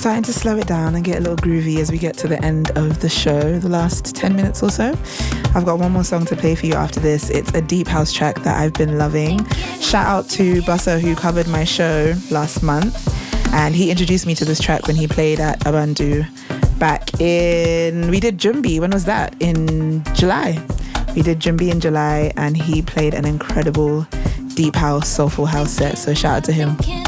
starting to slow it down and get a little groovy as we get to the end of the show, the last 10 minutes or so. I've got one more song to play for you after this. It's a deep house track that I've been loving. Shout out to Bussa, who covered my show last month, and he introduced me to this track when he played at Abandu back in, we did Jumbi, when was that? In July. We did Jumbi in July, and he played an incredible deep house, soulful house set, so shout out to him.